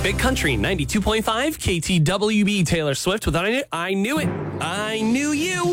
Big Country 92.5 KTWB. Taylor Swift with I Knew It. I Knew You.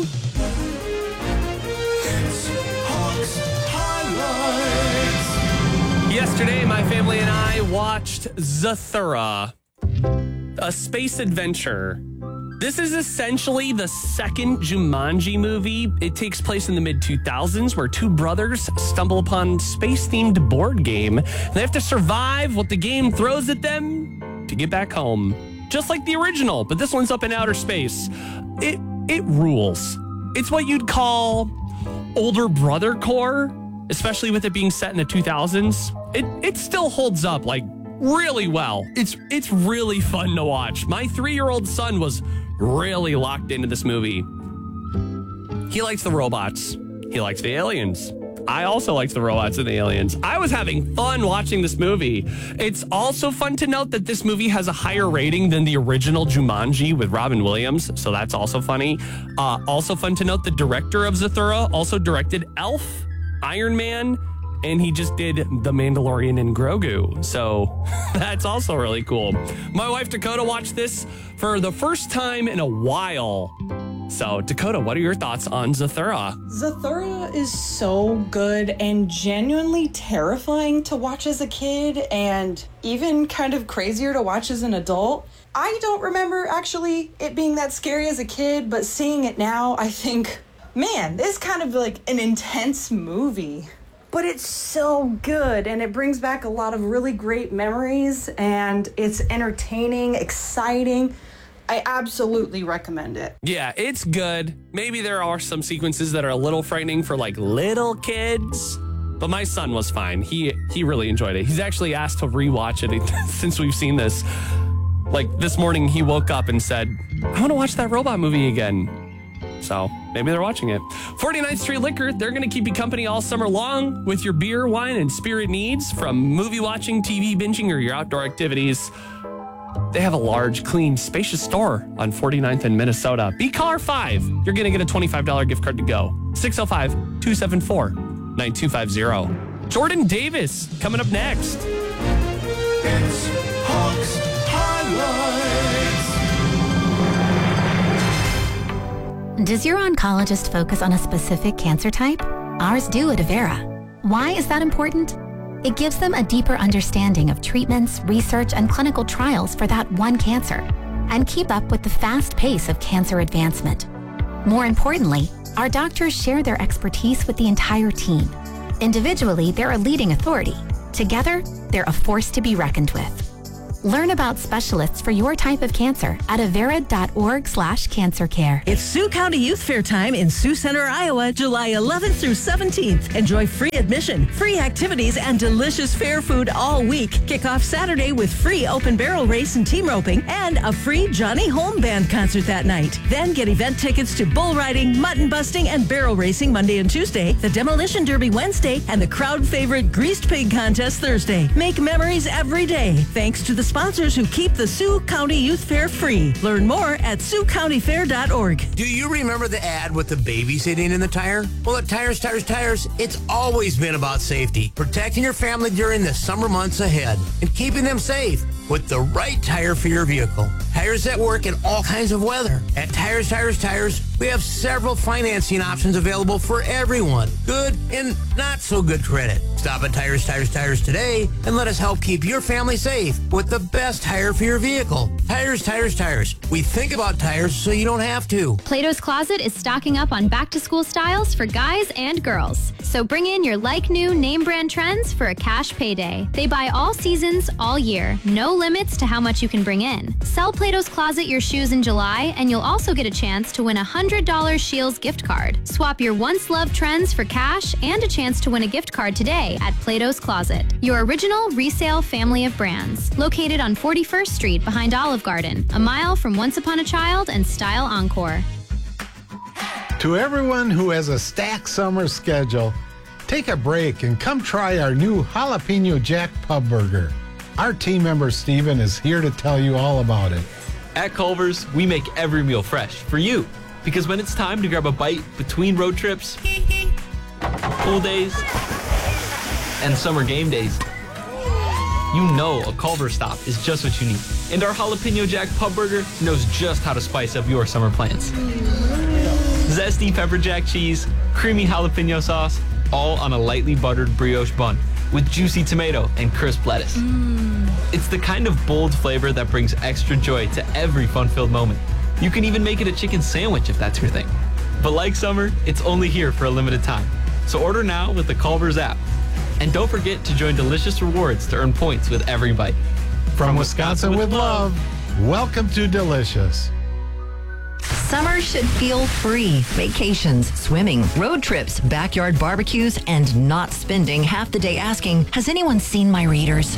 Yesterday, my family and I watched Zathura, a space adventure. This is essentially the second Jumanji movie. It takes place in the mid-2000s where two brothers stumble upon space-themed board game. They have to survive what the game throws at them to get back home. Just like the original, but this one's up in outer space. It rules. It's what you'd call older brother core, especially with it being set in the 2000s. It still holds up like really well. It's really fun to watch. My 3-year-old son was really locked into this movie. He likes the robots. He likes the aliens. I also like the robots and the aliens. I was having fun watching this movie. It's also fun to note that this movie has a higher rating than the original Jumanji with Robin Williams, so that's also funny. Also fun to note the director of Zathura also directed Elf, Iron Man, and he just did The Mandalorian and Grogu. So that's also really cool. My wife Dakota watched this for the first time in a while. So Dakota, what are your thoughts on Zathura? Zathura is so good and genuinely terrifying to watch as a kid and even kind of crazier to watch as an adult. I don't remember actually it being that scary as a kid, but seeing it now, I think, man, this is kind of like an intense movie. But it's so good, and it brings back a lot of really great memories, and it's entertaining, exciting. I absolutely recommend it. Yeah, it's good. Maybe there are some sequences that are a little frightening for like little kids, but my son was fine. He really enjoyed it. He's actually asked to rewatch it since we've seen this. Like this morning, he woke up and said, I want to watch that robot movie again. So maybe they're watching it. 49th Street Liquor, they're going to keep you company all summer long with your beer, wine, and spirit needs. From movie watching, TV binging, or your outdoor activities. They have a large, clean, spacious store on 49th in Minnesota. Be caller 5. You're going to get a $25 gift card to go. 605-274-9250. Jordan Davis coming up next. It's Hawks Highlights. Does your oncologist focus on a specific cancer type? Ours do at Avera. Why is that important? It gives them a deeper understanding of treatments, research, and clinical trials for that one cancer, and keep up with the fast pace of cancer advancement. More importantly, our doctors share their expertise with the entire team. Individually, they're a leading authority. Together, they're a force to be reckoned with. Learn about specialists for your type of cancer at avera.org/cancercare. It's Sioux County Youth Fair time in Sioux Center, Iowa, July 11th through 17th. Enjoy free admission, free activities, and delicious fair food all week. Kick off Saturday with free open barrel race and team roping and a free Johnny Home Band concert that night. Then get event tickets to bull riding, mutton busting, and barrel racing Monday and Tuesday, the Demolition Derby Wednesday, and the crowd favorite Greased Pig Contest Thursday. Make memories every day thanks to the sponsors who keep the Sioux County Youth Fair free. Learn more at SiouxCountyFair.org. Do you remember the ad with the baby sitting in the tire? Well, at Tires, it's always been about safety, protecting your family during the summer months ahead, and keeping them safe with the right tire for your vehicle. Tires that work in all kinds of weather. At Tires, we have several financing options available for everyone. Good and not so good credit. Stop at Tires today and let us help keep your family safe with the best tire for your vehicle. Tires. We think about tires so you don't have to. Plato's Closet is stocking up on back-to-school styles for guys and girls. So bring in your like-new name-brand trends for a cash payday. They buy all seasons, all year. No limits to how much you can bring in. Sell Plato's Closet your shoes in July, and you'll also get a chance to win a $100 Scheels gift card. Swap your once-loved trends for cash and a chance to win a gift card today at Plato's Closet, your original resale family of brands. Located on 41st Street behind Olive Garden, a mile from Once Upon a Child and Style Encore. To everyone who has a stacked summer schedule, take a break and come try our new Jalapeno Jack Pub Burger. Our team member Steven is here to tell you all about it. At Culver's, we make every meal fresh for you. Because when it's time to grab a bite between road trips, pool days, and summer game days, you know a Culver stop is just what you need. And our Jalapeno Jack Pub Burger knows just how to spice up your summer plans. Zesty pepper jack cheese, creamy jalapeno sauce, all on a lightly buttered brioche bun with juicy tomato and crisp lettuce. It's the kind of bold flavor that brings extra joy to every fun-filled moment. You can even make it a chicken sandwich if that's your thing. But like summer, it's only here for a limited time. So order now with the Culver's app. And don't forget to join Delicious Rewards to earn points with every bite. From Wisconsin with love, welcome to Delicious. Summer should feel free. Vacations, swimming, road trips, backyard barbecues, and not spending half the day asking, has anyone seen my readers?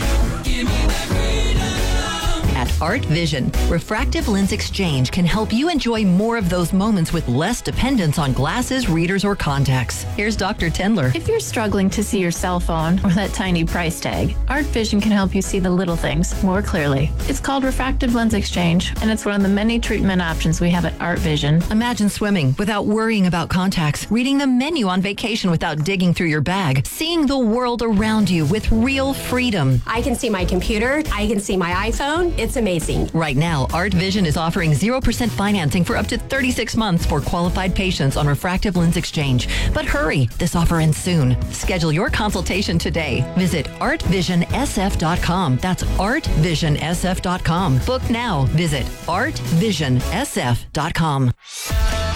At Art Vision, Refractive Lens Exchange can help you enjoy more of those moments with less dependence on glasses, readers, or contacts. Here's Dr. Tendler. If you're struggling to see your cell phone or that tiny price tag, Art Vision can help you see the little things more clearly. It's called Refractive Lens Exchange, and it's one of the many treatment options we have at Art Vision. Imagine swimming without worrying about contacts, reading the menu on vacation without digging through your bag, seeing the world around you with real freedom. I can see my computer. I can see my iPhone. It's amazing. Right now, Art Vision is offering 0% financing for up to 36 months for qualified patients on refractive lens exchange. But hurry, this offer ends soon. Schedule your consultation today. Visit artvisionsf.com. That's artvisionsf.com. Book now. Visit artvisionsf.com.